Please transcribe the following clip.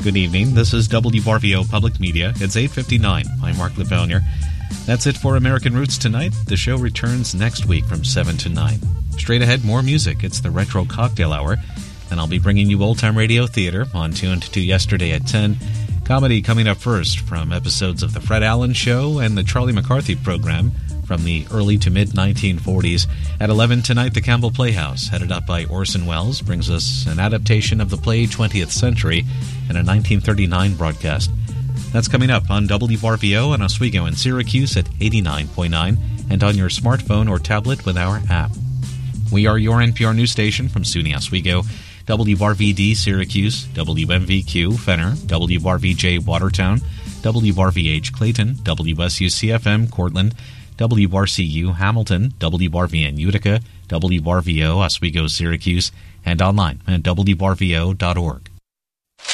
Good evening. This is WRVO Public Media. It's 8:59. I'm Mark Liponier. That's it for American Roots tonight. The show returns next week from 7 to 9. Straight ahead, more music. It's the Retro Cocktail Hour. And I'll be bringing you old-time radio theater on Tuned to Yesterday at 10. Comedy coming up first from episodes of The Fred Allen Show and the Charlie McCarthy program from the early to mid-1940s. At 11 tonight, the Campbell Playhouse, headed up by Orson Welles, brings us an adaptation of the play 20th Century in a 1939 broadcast. That's coming up on WRVO and Oswego in Syracuse at 89.9 and on your smartphone or tablet with our app. We are your NPR news station from SUNY Oswego, WRVD Syracuse, WMVQ Fenner, WRVJ Watertown, WRVH Clayton, WSUCFM Cortland, WRCU Hamilton, WRVN Utica, WRVO Oswego Syracuse, and online at WRVO.org.